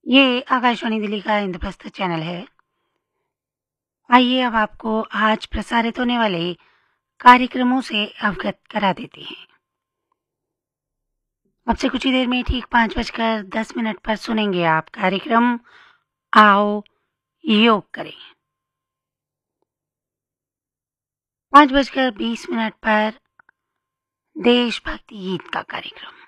ये आकाशवाणी दिल्ली का इंद्रप्रस्थ चैनल है। आइए अब आपको आज प्रसारित होने वाले कार्यक्रमों से अवगत करा देते हैं। अब से कुछ ही देर में ठीक 5:10 पर सुनेंगे आप कार्यक्रम आओ योग करें। 5:20 पर देशभक्ति गीत का कार्यक्रम।